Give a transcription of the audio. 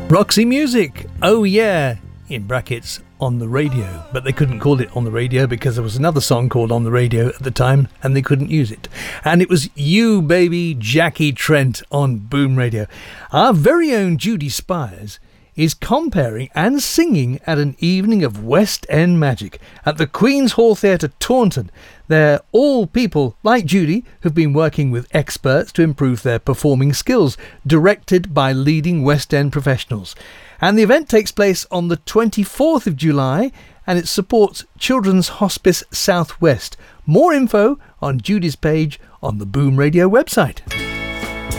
Roxy Music, oh yeah, in brackets, on the radio. But they couldn't call it on the radio because there was another song called On the Radio at the time and they couldn't use it. And it was You Baby, Jackie Trent on Boom Radio. Our very own Judy Spires is comparing and singing at an evening of West End magic at the Queen's Hall Theatre, Taunton. They're all people like Judy who've been working with experts to improve their performing skills, directed by leading West End professionals. And the event takes place on the 24th of July and it supports Children's Hospice South West. More info on Judy's page on the Boom Radio website.